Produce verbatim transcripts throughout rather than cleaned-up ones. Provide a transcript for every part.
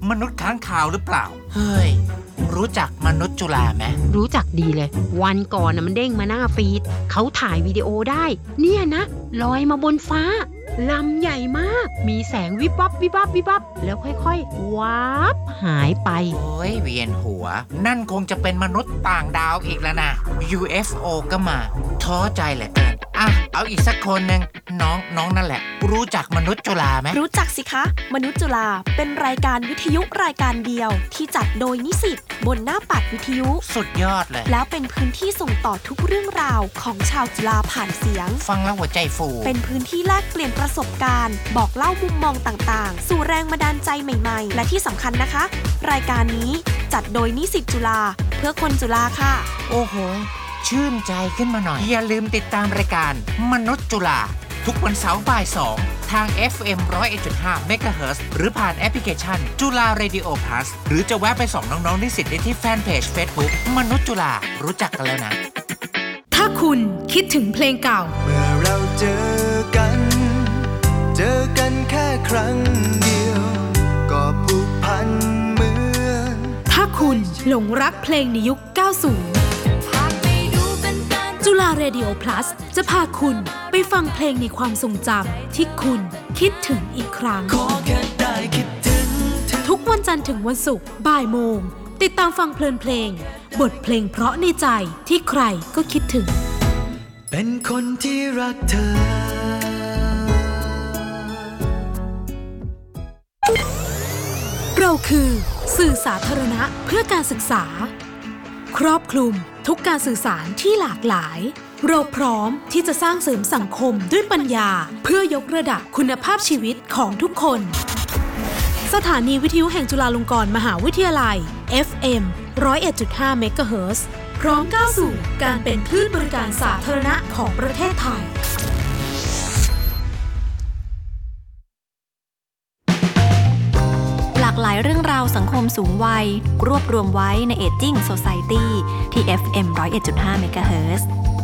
มนุษย์ค้างคาวหรือเปล่าเฮ้ยรู้จักมนุษย์จุฬาไหมรู้จักดีเลยวันก่อนน่ะมันเด้งมาหน้าฟีดเขาถ่ายวิดีโอได้เนี่ยนะลอยมาบนฟ้าลำใหญ่มากมีแสงวิบวับวิบวับวิบวับแล้วค่อยๆวาบหายไปโอ้ยเวียนหัวนั่นคงจะเป็นมนุษย์ต่างดาวอีกแล้วนะ ยู เอฟ โอ ก็มาท้อใจเหลือเกินอ่ะเอาอีกสักคนหนึ่งน้องน้องนั่นแหละรู้จักมนุษย์จุฬาไหมรู้จักสิคะมนุษย์จุฬาเป็นรายการวิทยุรายการเดียวที่จัดโดยนิสิตบนหน้าปัดวิทยุสุดยอดเลยแล้วเป็นพื้นที่ส่งต่อทุกเรื่องราวของชาวจุฬาผ่านเสียงฟังแล้วหัวใจฟูเป็นพื้นที่แลกเปลี่ยนประสบการณ์บอกเล่ามุมมองต่างๆสู่แรงบันดาลใจใหม่ๆและที่สำคัญนะคะรายการนี้จัดโดยนิสิตจุฬาเพื่อคนจุฬาค่ะโอ้โหชื่นใจขึ้นมาหน่อยอย่าลืมติดตามรายการมนุษย์จุฬาทุกวันเสาร์บ่ายสองทาง เอฟ เอ็ม หนึ่งศูนย์เอ็ดจุดห้า เมกะเฮิรตซ์หรือผ่านแอปพลิเคชันจุฬาเรดิโอ Plus หรือจะแวะไปส่องน้องๆนิสิตได้ที่แฟนเพจ Facebook มนุษย์จุฬารู้จักกันแล้วนะถ้าคุณคิดถึงเพลงเก่าเมื่อเราเจอกันเจอกันแค่ครั้งเดียวก็ผูกพันเหมือนถ้าคุณหลงรักเพลงในยุคเก้าสิบจุฬาเรดิโอ Plus จะพาคุณไปฟังเพลงในความทรงจำที่คุณคิดถึงอีกครั้งทุกวันจันทร์ถึงวันศุกร์บ่ายโมงติดตามฟังเพลินเพลงบทเพลงเพราะในใจที่ใครก็คิดถึงเป็นคนที่รักเธอเราคือสื่อสาธารณะเพื่อการศึกษาครอบคลุมทุกการสื่อสารที่หลากหลายเราพร้อมที่จะสร้างเสริมสังคมด้วยปัญญาเพื่อยกระดับคุณภาพชีวิตของทุกคนสถานีวิทยุแห่งจุฬาลงกรณ์มหาวิทยาลัย เอฟ เอ็ม หนึ่งศูนย์เอ็ดจุดห้า เมกะเฮิรตซ์พร้อมก้าวสู่การเป็นคลื่นบริการสาธารณะของประเทศไทยหลากหลายเรื่องราวสังคมสูงวัยรวบรวมไว้ใน Aging Society ที่ เอฟ เอ็ม หนึ่งศูนย์เอ็ดจุดห้า เมกะเฮิรตซ์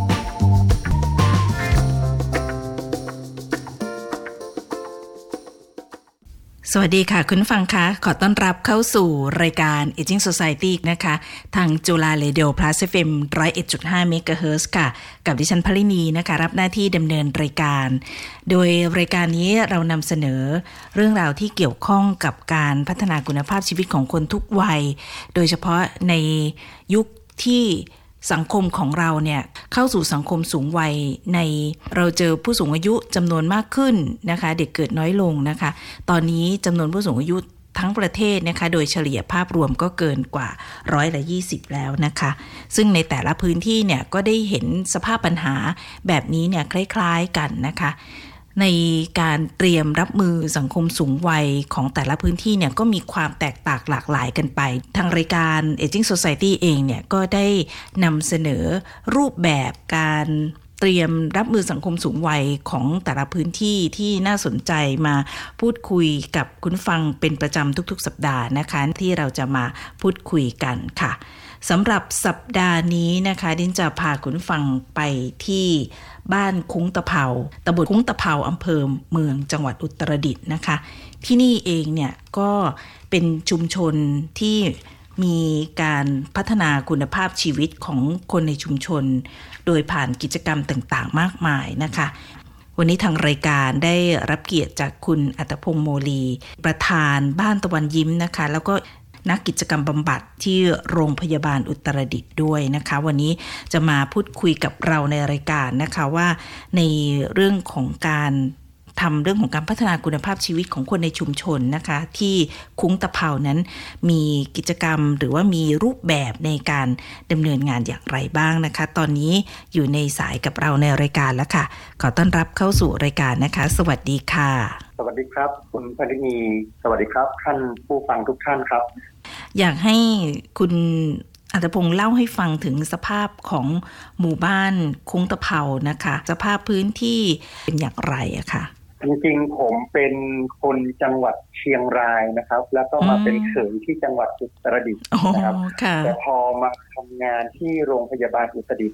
สวัสดีค่ะคุณฟังคะขอต้อนรับเข้าสู่รายการ Aging Society นะคะทางจุฬาเรดิโอ Plus เอฟ เอ็ม หนึ่งศูนย์เอ็ดจุดห้า เมกะเฮิรตซ์ค่ะกับดิฉันพลินีนะคะรับหน้าที่ดำเนินรายการโดยรายการนี้เรานำเสนอเรื่องราวที่เกี่ยวข้องกับการพัฒนาคุณภาพชีวิตของคนทุกวัยโดยเฉพาะในยุคที่สังคมของเราเนี่ยเข้าสู่สังคมสูงวัยในเราเจอผู้สูงอายุจำนวนมากขึ้นนะคะเด็กเกิดน้อยลงนะคะตอนนี้จำนวนผู้สูงอายุทั้งประเทศนะคะโดยเฉลี่ยภาพรวมก็เกินกว่าร้อยละยี่สิบแล้วนะคะซึ่งในแต่ละพื้นที่เนี่ยก็ได้เห็นสภาพปัญหาแบบนี้เนี่ยคล้ายๆกันนะคะในการเตรียมรับมือสังคมสูงวัยของแต่ละพื้นที่เนี่ยก็มีความแตกต่างหลากหลายกันไปทางรายการ Aging Society เองเนี่ยก็ได้นำเสนอรูปแบบการเตรียมรับมือสังคมสูงวัยของแต่ละพื้นที่ที่น่าสนใจมาพูดคุยกับคุณฟังเป็นประจำทุกๆสัปดาห์นะคะที่เราจะมาพูดคุยกันค่ะสำหรับสัปดาห์นี้นะคะดิฉันจะพาคุณฟังไปที่บ้านคุ้งตะเภาตำบลคุ้งตะเภาอำเภอเมืองจังหวัดอุตรดิตถ์นะคะที่นี่เองเนี่ยก็เป็นชุมชนที่มีการพัฒนาคุณภาพชีวิตของคนในชุมชนโดยผ่านกิจกรรมต่างๆมากมายนะคะวันนี้ทางรายการได้รับเกียรติจากคุณอัตพงษ์โมลีประธานบ้านตะวันยิ้มนะคะแล้วก็นักกิจกรรมบำบัดที่โรงพยาบาลอุตรดิตถ์ด้วยนะคะวันนี้จะมาพูดคุยกับเราในรายการนะคะว่าในเรื่องของการทำเรื่องของการพัฒนาคุณภาพชีวิตของคนในชุมชนนะคะที่คุ้งตะเภานั้นมีกิจกรรมหรือว่ามีรูปแบบในการดำเนินงานอย่างไรบ้างนะคะตอนนี้อยู่ในสายกับเราในรายการแล้วค่ะขอต้อนรับเข้าสู่รายการนะคะสวัสดีค่ะสวัสดีครับคุณพนินีสวัสดีครับท่านผู้ฟังทุกท่านครับอยากให้คุณอัตพงษ์เล่าให้ฟังถึงสภาพของหมู่บ้านคุ้งตะเภานะคะสภาพพื้นที่เป็นอย่างไรอะค่ะจริงๆผมเป็นคนจังหวัดเชียงรายนะครับแล้วก็มาเป็นเขยที่จังหวัดอุตรดิตถ์นะครับแต่พอมาทำงานที่โรงพยาบาลอุตรดิตถ์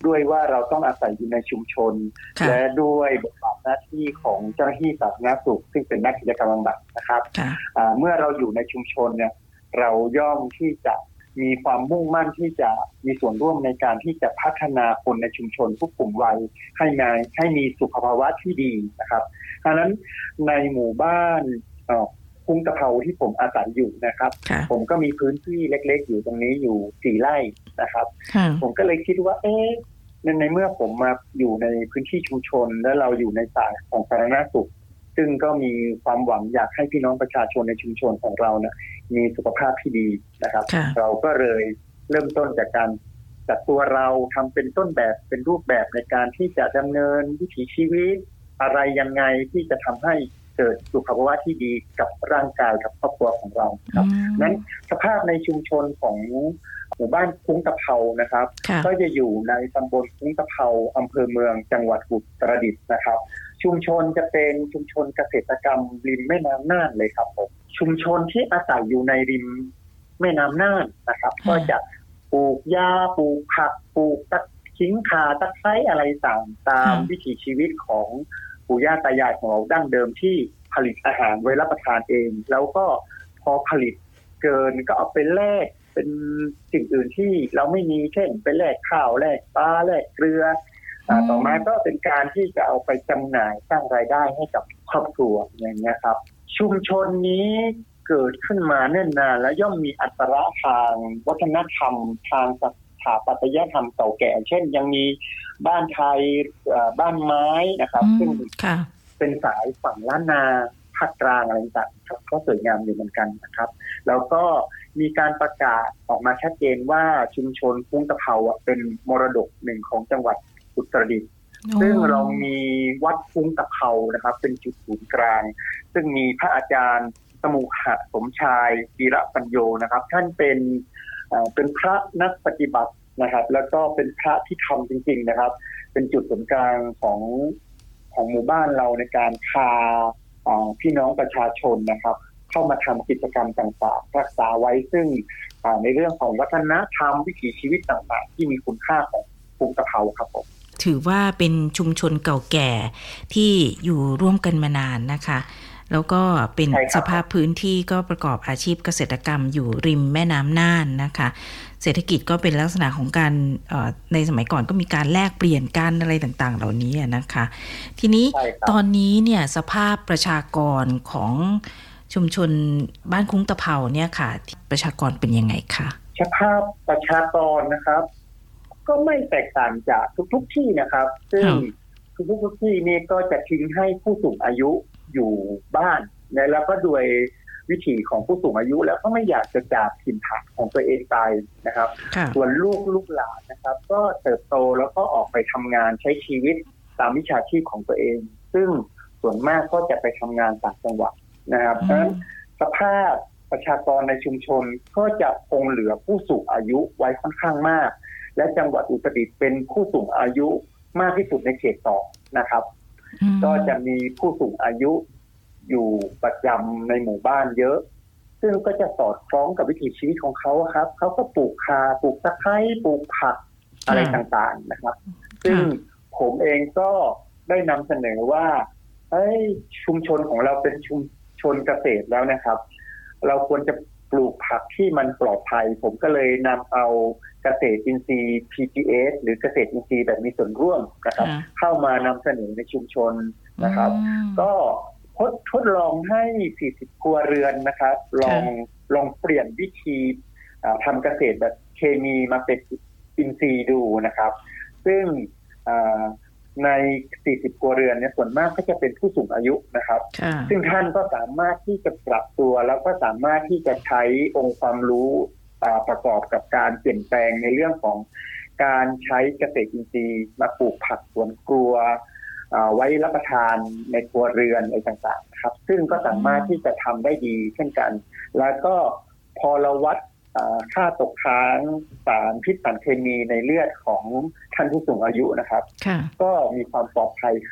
ด้วยว่าเราต้องอาศัยอยู่ในชุมชนและด้วยบทบาทหน้าที่ของเจ้าหน้าที่สาธารณสุขซึ่งเป็นนักกิจกรรมบำบัดนะครับเมื่อเราอยู่ในชุมชนเนี่ยเราย่อมที่จะมีความมุ่งมั่นที่จะมีส่วนร่วมในการที่จะพัฒนาคนในชุมชนทุกกลุ่มวัยให้ในให้มีสุขภาวะที่ดีนะครับดังนั้นในหมู่บ้านคุ้งตะเภาที่ผมอาศัยอยู่นะครับผมก็มีพื้นที่เล็กๆอยู่ตรงนี้อยู่สี่ไร่นะครับผมก็เลยคิดว่าเอ๊ะในเมื่อผมมาอยู่ในพื้นที่ชุมชนและเราอยู่ในสายของสาธารณสุขซึ่งก็มีความหวังอยากให้พี่น้องประชาชนในชุมชนของเราเนี่ยมีสุขภาพที่ดีนะครับเราก็เลยเริ่มต้นจากการจัดตัวเราทำเป็นต้นแบบเป็นรูปแบบในการที่จะดำเนินวิถีชีวิตอะไรยังไงที่จะทำให้เกิดสุขภาวะที่ดีกับร่างกายกับครอบครัวของเราครับนั้นสภาพในชุมชนของหมู่บ้านคุ้งตะเภานะครับก็จะอยู่ในตำบลคุ้งตะเภาอำเภอเมืองจังหวัดอุตรดิตถ์นะครับชุมชนจะเป็นชุมชนเกษตรกรรมริมแม่น้ำน่านเลยครับผมชุมชนที่อาศัยอยู่ในริมแม่น้ำน่านนะครับก็จะปลูกหญ้าปลูกผักปลูกตะขิงข่าตะไคร้อะไรต่างตามวิถีชีวิตของปู่ย่าตายายของเราดั้งเดิมที่ผลิตอาหารไว้รับประทานเองแล้วก็พอผลิตเกินก็เอาไปแลกเป็นสิ่งอื่นที่เราไม่มีเช่นไปแลกข้าวแลกปลาแลกเกลือต่อมาก็เป็นการที่จะเอาไปจำหน่ายสร้างรายได้ให้กับครอบครัวอย่างเงี้ยครับชุมชนนี้เกิดขึ้นมาเนิ่นนานและย่อมมีอัตลักษณ์ทางวัฒนธรรมทางสถาปัตยธรรมเก่าแก่เช่นยังมีบ้านไทยบ้านไม้นะครับซึ่งเป็นสายฝั่งล้านนาภาคกลางอะไรต่างๆก็สวยงามอยู่เหมือนกันนะครับแล้วก็มีการประกาศออกมาชัดเจนว่าชุมชนคุ้งตะเภาเป็นมรดกหนึ่งของจังหวัดอุตรดิตถ์ซึ่งเรามีวัดคุ้งตะเภานะครับเป็นจุดศูนย์กลางซึ่งมีพระอาจารย์สมุหะสมชายวีระปัญโยนะครับท่านเป็นเป็นพระนักปฏิบัตินะครับแล้วก็เป็นพระที่ทำจริงๆนะครับเป็นจุดศูนย์กลางของของหมู่บ้านเราในการพาพี่น้องประชาชนนะครับเข้ามาทำกิจกรรมต่างๆรักษาไว้ซึ่งในเรื่องของวัฒนธรรมวิถีชีวิตต่างๆที่มีคุณค่าของคุ้งตะเภาครับผมถือว่าเป็นชุมชนเก่าแก่ที่อยู่ร่วมกันมานานนะคะแล้วก็เป็นสภาพพื้นที่ก็ประกอบอาชีพเกษตรกรรมอยู่ริมแม่น้ำน่านนะคะเศรษฐกิจก็เป็นลักษณะของการในสมัยก่อนก็มีการแลกเปลี่ยนกันอะไรต่างๆเหล่านี้นะคะทีนี้ตอนนี้เนี่ยสภาพประชากรของชุมชนบ้านคุ้งตะเภาเนี่ยค่ะประชากรเป็นยังไงคะสภาพประชากรนะครับก็ไม่แตกต่างจากทุกๆที่นะครับซึ่งทุกๆที่นี่ก็จะทิ้งให้ผู้สูงอายุอยู่บ้านแล้วก็โดยวิถีของผู้สูงอายุแล้วก็ไม่อยากจะจากถิ่นฐานของตัวเองไปนะครับส่วนลูกลูกหลานนะครับก็เติบโตแล้วก็ออกไปทำงานใช้ชีวิตตามวิชาชีพของตัวเองซึ่งส่วนมากก็จะไปทำงานต่างจังหวัดนะครับเพราะฉะนั้นสภาพประชากรในชุมชนก็จะคงเหลือผู้สูงอายุไว้ค่อนข้างมากและจังหวัดอุตรดิตถ์เป็นผู้สูงอายุมากที่สุดในเขตสองนะครับก็จะมีผู้สูงอายุอยู่ประจำในหมู่บ้านเยอะซึ่งก็จะสอดคล้องกับวิถีชีวิตของเขาครับเขาก็ปลูกคาปลูกตะไคร้ปลูกผักอะไรต่างๆนะครับซึ่งผมเองก็ได้นำเสนอว่าเฮ้ยชุมชนของเราเป็นชุมชนเกษตรแล้วนะครับเราควรจะปลูกผักที่มันปลอดภัยผมก็เลยนำเอาเกษตรอินทรีย์ พี จี เอส หรือเกษตรอินทรีย์แบบมีส่วนร่วมนะครับเข้ามานำเสนอในชุมชนนะครับก็ทดทดลองให้สี่สิบครัวเรือนนะครับลองลองเปลี่ยนวิธีทำเกษตรแบบเคมีมาเป็นอินทรีย์ดูนะครับซึ่งในสี่สิบครัวเรือนเนี่ยส่วนมากก็จะเป็นผู้สูงอายุนะครับซึ่งท่านก็สามารถที่จะปรับตัวแล้วก็สามารถที่จะใช้องค์ความรู้ประกอบกับการเปลี่ยนแปลงในเรื่องของการใช้เกษตรอินทรีย์มาปลูกผักสวนครัวไว้รับประทานในครัวเรือนอะไรต่างๆครับซึ่งก็สามารถที่จะทำได้ดีเช่นกันแล้วก็พอเราวัดค่าตกค้างสารพิษสารเคมีในเลือดของท่านผู้สูงอายุนะครับก็มีความปลอดภัยขึ้น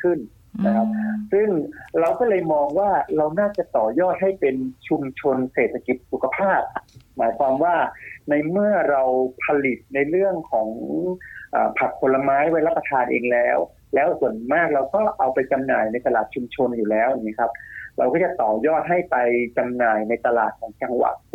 นะครับซึ่งเราก็เลยมองว่าเราน่าจะต่อยอดให้เป็นชุมชนเศรษฐกิจสุขภาพหมายความว่าในเมื่อเราผลิตในเรื่องของผักผลไม้ไว้รับประทานเองแล้วแล้วส่วนมากเราก็เอาไปจำหน่ายในตลาดชุมชนอยู่แล้วนี่ครับเราก็จะต่อยอดให้ไปจำหน่ายในตลาดของจังหวัด